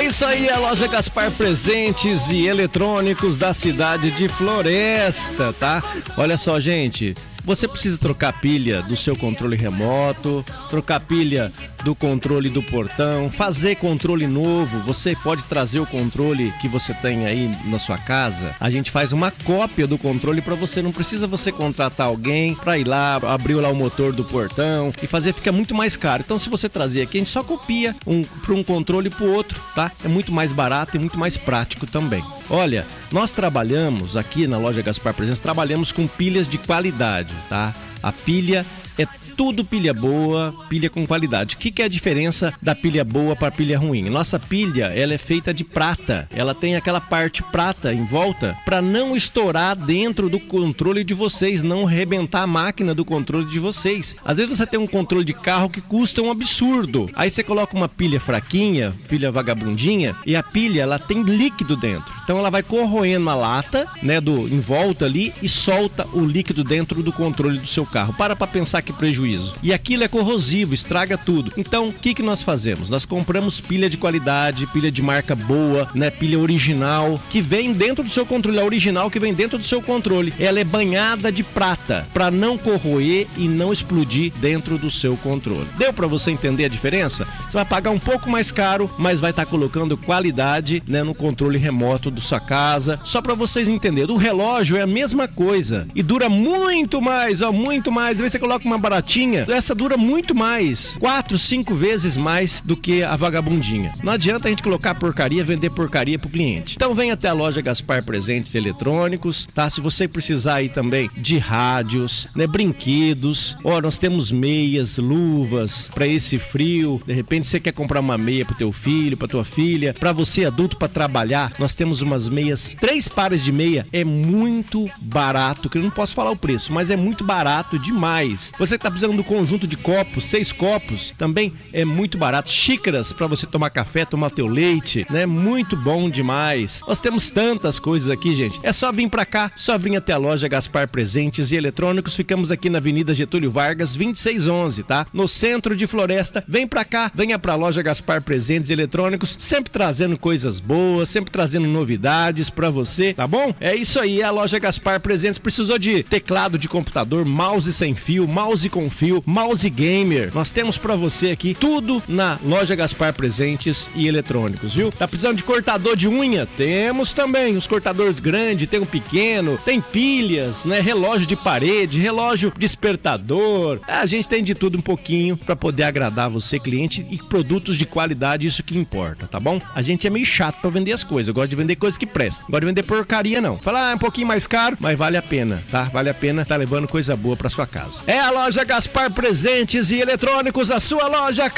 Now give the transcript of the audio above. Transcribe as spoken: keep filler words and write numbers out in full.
isso aí, a loja Gaspar Presentes e Eletrônicos da cidade de Floresta, tá? Olha só, gente, você precisa trocar pilha do seu controle remoto, trocar pilha do controle do portão, fazer controle novo. Você pode trazer o controle que você tem aí na sua casa. A gente faz uma cópia do controle para você. Não precisa você contratar alguém para ir lá, abrir lá o motor do portão e fazer, fica muito mais caro. Então, se você trazer aqui, a gente só copia um para um controle para o outro, tá? É muito mais barato e muito mais prático também. Olha, nós trabalhamos aqui na loja Gaspar Presentes, trabalhamos com pilhas de qualidade, tá? A pilha é tudo pilha boa, pilha com qualidade. O que, que é a diferença da pilha boa para a pilha ruim? Nossa pilha, ela é feita de prata. Ela tem aquela parte prata em volta para não estourar dentro do controle de vocês, não arrebentar a máquina do controle de vocês. Às vezes você tem um controle de carro que custa um absurdo. Aí você coloca uma pilha fraquinha, pilha vagabundinha, e a pilha, ela tem líquido dentro. Então ela vai corroendo a lata, né, do, em volta ali, e solta o líquido dentro do controle do seu carro. Para para pensar que prejuízo. E aquilo é corrosivo, estraga tudo. Então, o que, que nós fazemos? Nós compramos pilha de qualidade, pilha de marca boa, né? Pilha original, que vem dentro do seu controle. A original que vem dentro do seu controle. Ela é banhada de prata, para não corroer e não explodir dentro do seu controle. Deu para você entender a diferença? Você vai pagar um pouco mais caro, mas vai estar colocando qualidade, né, no controle remoto da sua casa. Só para vocês entenderem, o relógio é a mesma coisa e dura muito mais, ó, muito mais. Às vezes você coloca uma baratinha, essa dura muito mais, quatro, cinco vezes mais do que a vagabundinha. Não adianta a gente colocar porcaria, vender porcaria pro cliente. Então vem até a loja Gaspar Presentes Eletrônicos, tá? Se você precisar aí também de rádios, né, brinquedos, ó, nós temos meias, luvas para esse frio. De repente você quer comprar uma meia pro teu filho, pra tua filha, para você adulto para trabalhar, nós temos umas meias, três pares de meia, é muito barato, que eu não posso falar o preço, mas é muito barato demais. Você tá precisando do conjunto de copos, seis copos, também é muito barato. Xícaras para você tomar café, tomar teu leite, né? Muito bom demais. Nós temos tantas coisas aqui, gente. É só vir para cá, só vir até a loja Gaspar Presentes e Eletrônicos. Ficamos aqui na Avenida Getúlio Vargas, vinte e seis onze, tá? No centro de Floresta. Vem para cá, venha para a loja Gaspar Presentes e Eletrônicos, sempre trazendo coisas boas, sempre trazendo novidades para você, tá bom? É isso aí, a loja Gaspar Presentes. Precisou de teclado de computador, mouse sem fio, mouse com fio, mouse gamer, nós temos pra você aqui tudo na loja Gaspar Presentes e Eletrônicos, viu? Tá precisando de cortador de unha? Temos também os cortadores grandes, tem um pequeno, tem pilhas, né? Relógio de parede, relógio despertador. A gente tem de tudo um pouquinho pra poder agradar você, cliente, e produtos de qualidade, isso que importa, tá bom? A gente é meio chato pra vender as coisas, eu gosto de vender coisas que prestam, não gosto de vender porcaria não. Falar ah, é um pouquinho mais caro, mas vale a pena, tá? Vale a pena tá levando coisa boa pra sua casa. É a loja Gaspar Presentes e Eletrônicos, a sua loja